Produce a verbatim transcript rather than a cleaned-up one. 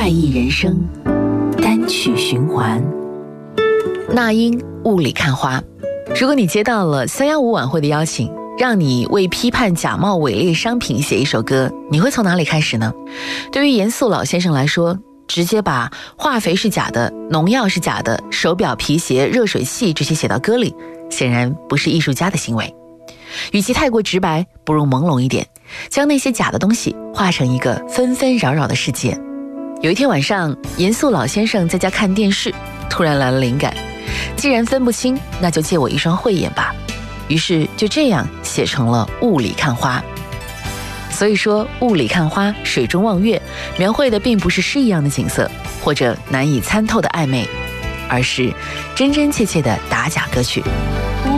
快意人生，单曲循环。 那英雾里看花。如果你接到了三一五晚会的邀请，让你为批判假冒伪劣商品写一首歌，你会从哪里开始呢？对于严肃老先生来说，直接把化肥是假的，农药是假的，手表、皮鞋、热水器这些写到歌里，显然不是艺术家的行为。与其太过直白，不如朦胧一点，将那些假的东西画成一个纷纷扰扰的世界。有一天晚上，严肃老先生在家看电视，突然来了灵感，既然分不清，那就借我一双慧眼吧。于是就这样写成了雾里看花。所以说，雾里看花，水中望月，描绘的并不是诗一样的景色，或者难以参透的暧昧，而是真真切切的打假歌曲。